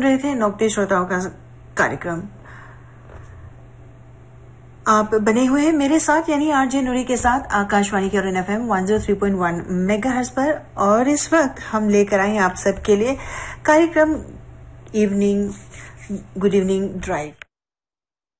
सुन रहे थे नौकते श्रोताओं का कार्यक्रम। आप बने हुए हैं मेरे साथ यानी आरजे नूरी के साथ आकाशवाणी के ऑन एफएम 103.1 मेगाहर्ट्ज पर, और इस वक्त हम लेकर आए आप सबके लिए कार्यक्रम गुड इवनिंग ड्राइव।